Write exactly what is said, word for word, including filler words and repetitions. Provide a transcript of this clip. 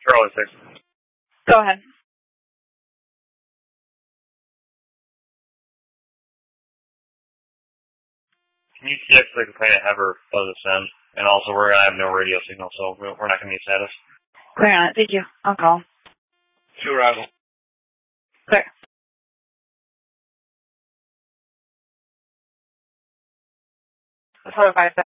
Charlie six. Go ahead. Can you check the kind of have her buzz us in? And also, we're going to have no radio signal, so we're not going to need status. Clear on it. Thank you. I'll call. Two arrival. Clear. four oh five.